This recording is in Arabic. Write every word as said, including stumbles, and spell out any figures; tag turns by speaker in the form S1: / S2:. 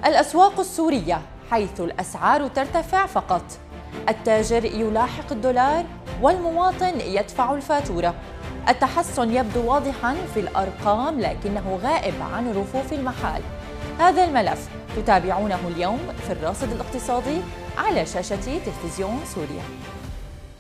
S1: الأسواق السورية حيث الأسعار ترتفع فقط، التاجر يلاحق الدولار والمواطن يدفع الفاتورة. التحسن يبدو واضحاً في الأرقام لكنه غائب عن رفوف المحال. هذا الملف تتابعونه اليوم في الراصد الاقتصادي على شاشة تلفزيون سوريا.